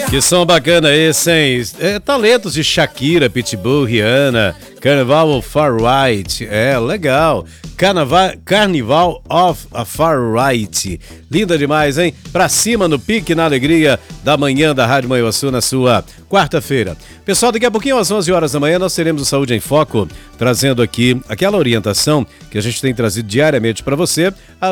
Que som bacana esse, hein? Talentos de Shakira, Pitbull, Rihanna, Carnival of Far Right. Legal. Carnival of a Far Right. Linda demais, hein? Pra cima no pique, na alegria da manhã da Rádio Manhuaçu na sua quarta-feira. Pessoal, daqui a pouquinho às 11 horas da manhã nós teremos o Saúde em Foco, trazendo aqui aquela orientação que a gente tem trazido diariamente para você.